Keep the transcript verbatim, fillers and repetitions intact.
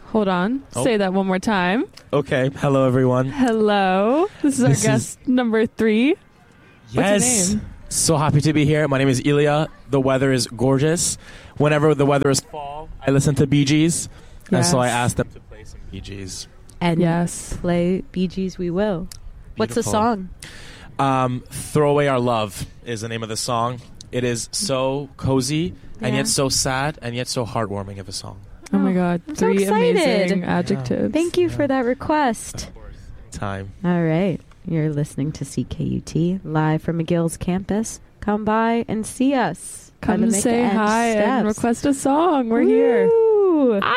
Hold on. Oh. Say that one more time. Okay. Hello, everyone. Hello. This is our This guest number three. Yes. What's your name? So happy to be here. My name is Ilya. The weather is gorgeous. Whenever the weather is fall, I listen to Bee Gees. And so I Yes. asked them to play some Bee Gees. And Yes. play Bee Gees we will. What's the Beautiful. song? Um, Throw Away Our Love is the name of the song. It is so cozy and Yeah. yet so sad and yet so heartwarming of a song. Oh my God. I'm so Three excited. amazing adjectives. Thank you Yeah. for that request. Of course. Time. All right. You're listening to C K U T live from McGill's campus. Come by and see us. By Come the Make say the End hi and steps. request a song. We're here. Woo!